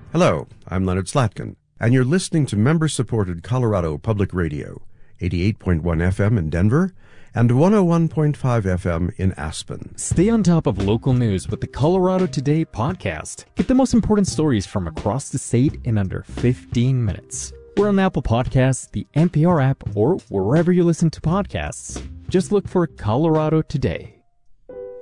Hello, I'm Leonard Slatkin, and you're listening to member-supported Colorado Public Radio, 88.1 FM in Denver and 101.5 FM in Aspen. Stay on top of local news with the Colorado Today podcast. Get the most important stories from across the state in under 15 minutes. We're on Apple Podcasts, the NPR app, or wherever you listen to podcasts. Just look for Colorado Today.